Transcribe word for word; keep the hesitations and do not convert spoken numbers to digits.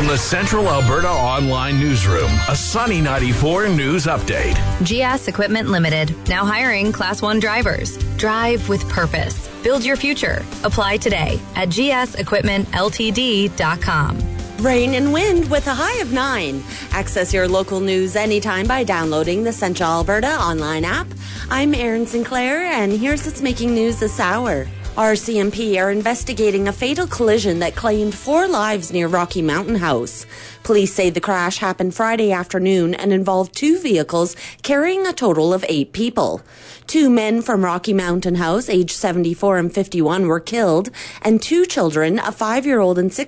From the Central Alberta Online Newsroom, a Sunny ninety-four News Update. G S Equipment Limited, now hiring Class one drivers. Drive with purpose. Build your future. Apply today at g s equipment l t d dot com. Rain and wind with a high of nine. Access your local news anytime by downloading the Central Alberta online app. I'm Erin Sinclair, and here's what's making news this hour. R C M P are investigating a fatal collision that claimed four lives near Rocky Mountain House. Police say the crash happened Friday afternoon and involved two vehicles carrying a total of eight people. Two men from Rocky Mountain House, aged seventy-four and fifty-one, were killed, and two children, a five-year-old and six